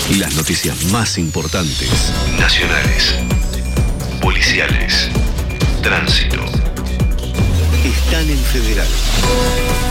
y las noticias más importantes, nacionales, policiales, tránsito, están en Federal.